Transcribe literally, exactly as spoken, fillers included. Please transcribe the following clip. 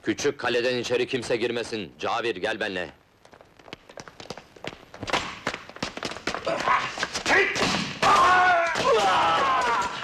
Küçük kaleden içeri kimse girmesin. Cabir, gel benle. Hey!